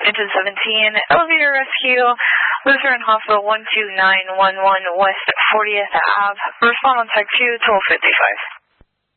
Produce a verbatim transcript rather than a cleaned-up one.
engine seventeen, elevator rescue, Lutheran Hospital one two nine one one West fortieth Avenue. Respond on type two, twelve fifty-five.